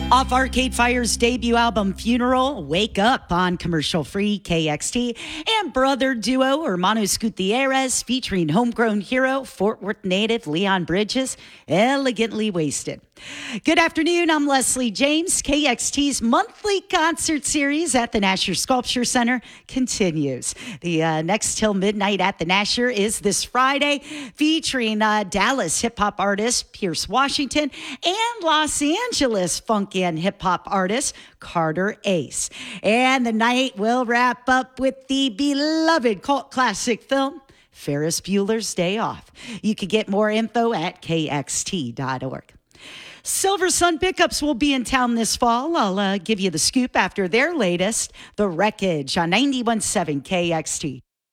Off Arcade Fire's debut album Funeral, Wake Up on commercial-free KXT, and brother duo Hermanos Gutierrez featuring homegrown hero Fort Worth native Leon Bridges, Elegantly Wasted. Good afternoon, I'm Leslie James. KXT's monthly concert series at the Nasher Sculpture Center continues. The next till midnight at the Nasher is this Friday, featuring Dallas hip-hop artist Pierce Washington and Los Angeles funk and hip-hop artist Carter Ace. And the night will wrap up with the beloved cult classic film Ferris Bueller's Day Off. You can get more info at kxt.org. Silver Sun Pickups will be in town this fall. I'll give you the scoop after their latest, The Wreckage, on 91.7 KXT.